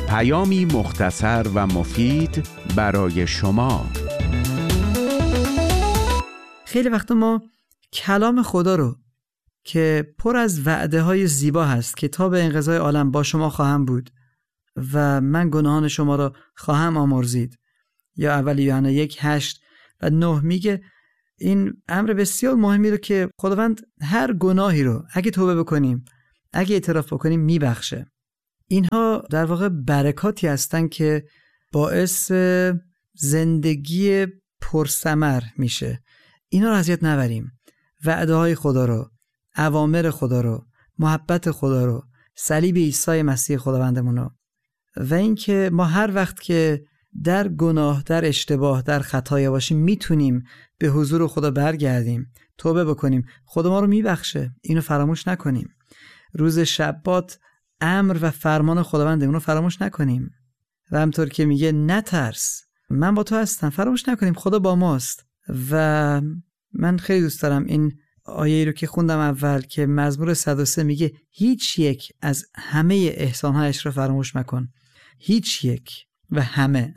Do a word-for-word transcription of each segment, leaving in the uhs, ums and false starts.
پیامی مختصر و مفید برای شما. خیلی وقتا ما کلام خدا رو که پر از وعده های زیبا هست که تا به انقضای عالم با شما خواهم بود و من گناهان شما را خواهم آمرزید، یا اول یوحنا یک هشت و نه میگه این امر بسیار مهمی رو که خداوند هر گناهی رو اگه توبه بکنیم، اگه اعتراف بکنیم میبخشه. اینها در واقع برکاتی هستن که باعث زندگی پرثمر میشه. اینا رو اذیت نبریم. وعده های خدا رو، اوامر خدا رو، محبت خدا رو، صلیب عیسی مسیح خداوندمون رو، و اینکه ما هر وقت که در گناه، در اشتباه، در خطایا باشیم میتونیم به حضور خدا برگردیم، توبه بکنیم، خدا ما رو میبخشه. اینو فراموش نکنیم. روز شبات امر و فرمان خداونده، اونو فراموش نکنیم. و همطور که میگه نترس، من با تو هستم، فراموش نکنیم خدا با ماست. و من خیلی دوست دارم این آیه رو که خوندم اول که مزمور صد و سه میگه هیچ یک از همه احسانهایش رو فراموش مکن. هیچ یک و همه،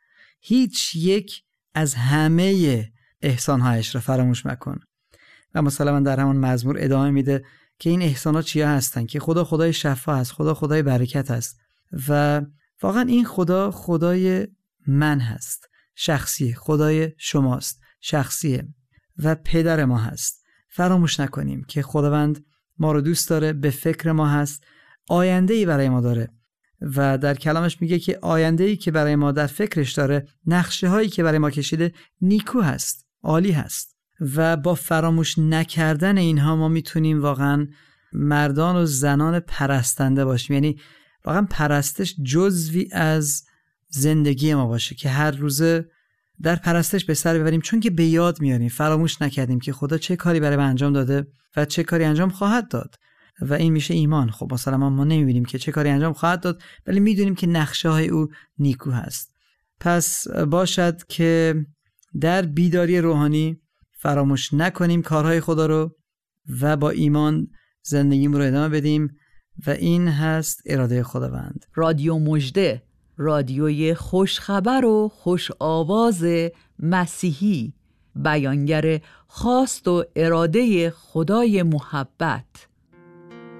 هیچ یک از همه احسانهایش رو فراموش مکن. و مسلماً در همون مزمور ادامه میده که این احسانات چیا هستن، که خدا خدای شفا هست، خدا خدای برکت هست و واقعا این خدا خدای من هست، شخصی، خدای شماست، شخصیه و پدر ما هست. فراموش نکنیم که خداوند ما رو دوست داره، به فکر ما هست، آینده‌ای برای ما داره و در کلامش میگه که آینده‌ای که برای ما در فکرش داره، نقشه هایی که برای ما کشیده نیکو هست، عالی هست. و با فراموش نکردن اینها ما میتونیم واقعا مردان و زنان پرستنده باشیم. یعنی واقعا پرستش جزوی از زندگی ما باشه که هر روزه در پرستش به سر ببریم، چون که به یاد میاریم، فراموش نکردیم که خدا چه کاری برای ما انجام داده و چه کاری انجام خواهد داد و این میشه ایمان. خب مثلا ما نمیبینیم که چه کاری انجام خواهد داد، ولی میدونیم که نقشه های او نیکو هست. پس باشد که در بیداری روحانی فراموش نکنیم کارهای خدا رو و با ایمان زندگیمون رو ادامه بدیم و این هست اراده خداوند. رادیو مژده، رادیوی خوشخبر و خوش آواز مسیحی، بیانگر خواست و اراده خدای محبت.